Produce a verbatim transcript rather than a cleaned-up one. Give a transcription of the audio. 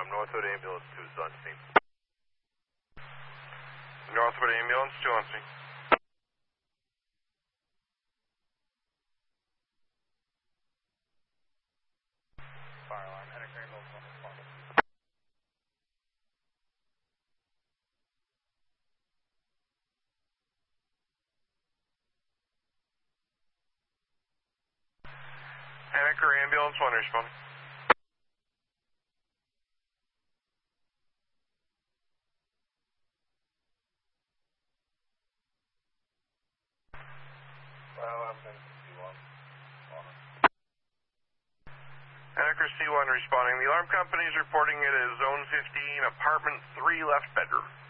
Um, Northwood Ambulance two is on scene. Northwood Ambulance two on scene. Fire alarm, Henniker Ambulance one responding. Henniker Ambulance one responding. Henniker C one responding. The alarm company is reporting it as Zone fifteen, Apartment three, left bedroom.